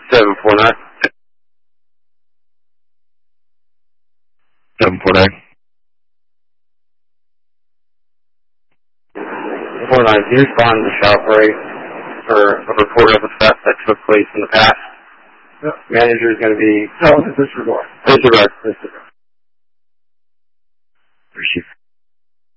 749. 749. 49, can you respond to the shop break for a report of a theft that took place in the past? Yep. Manager is going to be... No, disregard. Disregard. Disregard. Receive.